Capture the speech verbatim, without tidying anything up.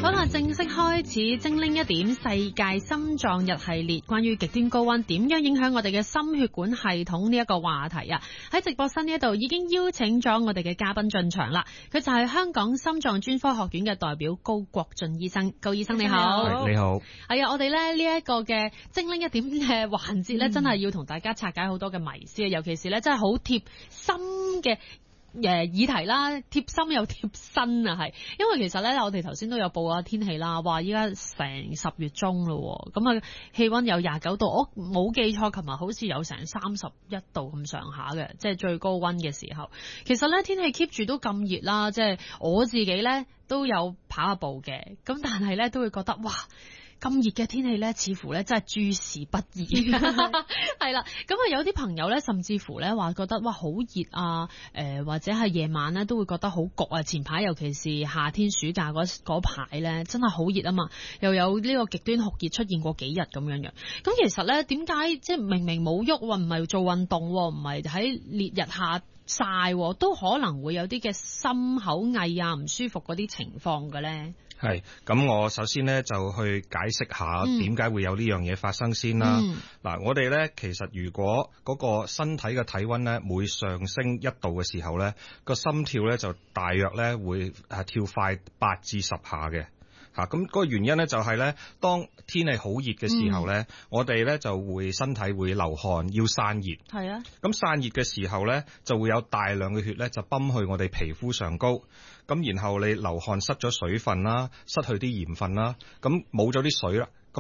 好啦，正式開始精靈一點世界心臟日系列，關於極端高溫點樣影響我哋嘅心血管系統呢一個話題啊！喺直播室呢一度已經邀請咗我哋嘅嘉賓進場啦，佢就係香港心臟專科學院嘅代表高國俊醫生。高醫生你好。 你好。 係啊，我哋咧呢一個嘅精靈一點嘅環節咧，嗯、真係要同大家拆解好多嘅迷思啊，尤其是咧真係好貼心嘅。誒議題啦，貼心又貼身啊，係，因為其實咧，我哋頭先都有報下天氣啦，話依家成十月中咯，咁啊氣溫有廿九度，我冇記錯，琴日好似有成三十一度咁上下嘅，即係最高溫嘅時候。其實咧天氣 keep 住都咁熱啦，即係我自己咧都有跑下步嘅，咁但係咧都會覺得哇！咁熱嘅天氣咧，似乎咧真係諸事不宜。係啦，咁啊有啲朋友咧，甚至乎咧話覺得哇好熱啊，誒、呃、或者係夜晚咧都會覺得好焗啊。前排尤其是夏天暑假嗰嗰排咧，真係好熱啊嘛，又有呢個極端酷熱出現過幾日咁樣樣。咁其實咧點解即係明明冇喐喎，唔係做運動喎，唔係喺烈日下曬，都可能會有啲嘅心口翳啊唔舒服嗰啲情況嘅咧？ 係，咁我首先呢，就去解釋下點解會有呢樣嘢發生先啦。嗱、嗯，我哋呢，其實如果嗰個身體嘅體溫呢，每上升一度嘅時候呢，個心跳呢就大約呢會係跳快八至十下嘅。嚇，咁嗰個原因呢，就係呢，當天氣好熱嘅時候呢，嗯、我哋呢就會身體會流汗，要散熱。係啊。咁散熱嘅時候呢，就會有大量嘅血呢就泵去我哋皮膚上高。咁然後你流汗失咗水分啦，失去啲鹽分啦，咁冇咗啲水啦，